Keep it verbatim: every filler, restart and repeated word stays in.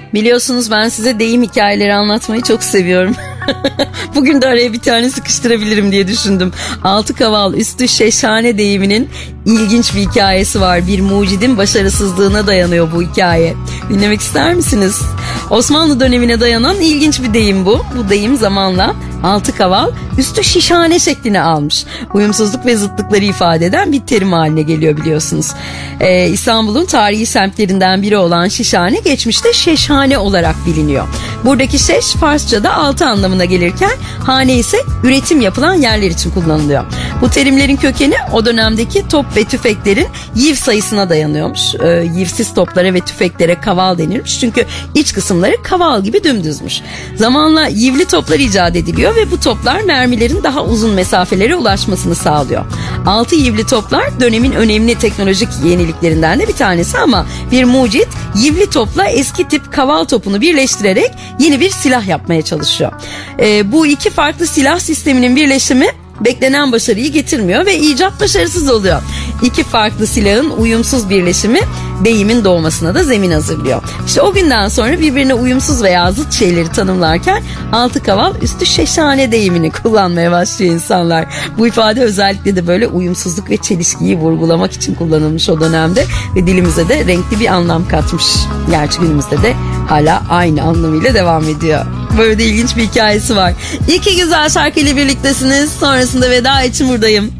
Biliyorsunuz ben size deyim hikayeleri anlatmayı çok seviyorum. Bugün de araya bir tane sıkıştırabilirim diye düşündüm. Altı kaval üstü şeşhane deyiminin ilginç bir hikayesi var. Bir mucidin başarısızlığına dayanıyor bu hikaye. Dinlemek ister misiniz? Osmanlı dönemine dayanan ilginç bir deyim bu. Bu deyim zamanla altı kaval üstü şişhane şeklini almış. Uyumsuzluk ve zıtlıkları ifade eden bir terim haline geliyor biliyorsunuz. Ee, İstanbul'un tarihi semtlerinden biri olan Şişhane geçmişte Şeşhane olarak biliniyor. Buradaki şeş Farsça'da altı anlamına gelirken hane ise üretim yapılan yerler için kullanılıyor. Bu terimlerin kökeni o dönemdeki top ve tüfeklerin yiv sayısına dayanıyormuş. Ee, yivsiz toplara ve tüfeklere kaval denirmiş. Çünkü iç kısımları kaval gibi dümdüzmüş. Zamanla yivli toplar icat ediliyor ve bu toplar mermilerin daha uzun mesafelere ulaşmasını sağlıyor. Altı yivli toplar dönemin önemli teknolojik yeniliklerinden de bir tanesi ama bir mucit yivli topla eski tip kaval topunu birleştirerek yeni bir silah yapmaya çalışıyor. Ee, bu iki farklı silah sisteminin birleşimi beklenen başarıyı getirmiyor ve icat başarısız oluyor. İki farklı silahın uyumsuz birleşimi deyimin doğmasına da zemin hazırlıyor. İşte o günden sonra birbirine uyumsuz veya zıt şeyleri tanımlarken altı kaval üstü şeşhane deyimini kullanmaya başlıyor insanlar. Bu ifade özellikle de böyle uyumsuzluk ve çelişkiyi vurgulamak için kullanılmış o dönemde ve dilimize de renkli bir anlam katmış. Gerçi günümüzde de hala aynı anlamıyla devam ediyor. Böyle de ilginç bir hikayesi var. İki güzel şarkıyla birliktesiniz. Sonrasında veda için buradayım.